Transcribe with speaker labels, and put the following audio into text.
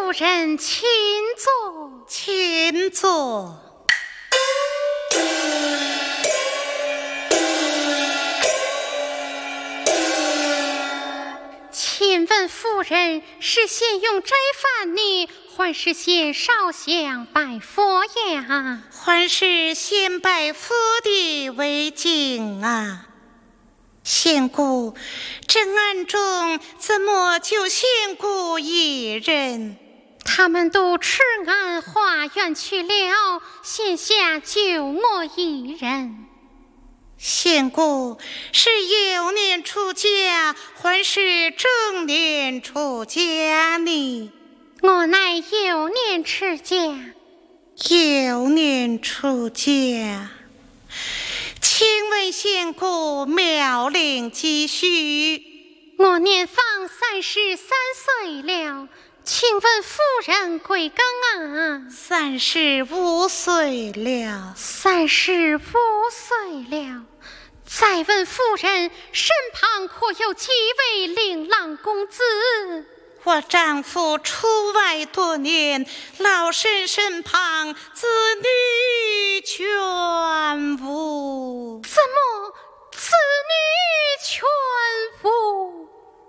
Speaker 1: 夫人请坐，
Speaker 2: 请坐。
Speaker 1: 请问夫人是先用斋饭呢，还是先烧香拜佛呀？
Speaker 2: 还是先拜佛的为敬啊。仙姑，这案中怎么就仙姑一人？
Speaker 1: 他们都吃安花园去了，现下就我一人。
Speaker 2: 仙姑是幼年出家，还是中年出家呢？
Speaker 1: 我乃幼年出家。
Speaker 2: 幼年出家。请问仙姑妙龄几许？
Speaker 1: 我年方33岁了。请问夫人贵庚啊
Speaker 2: ？35岁了。
Speaker 1: 35岁了。再问夫人，身旁可有几位琳琅公子？
Speaker 2: 我丈夫出外多年，老身身旁子女全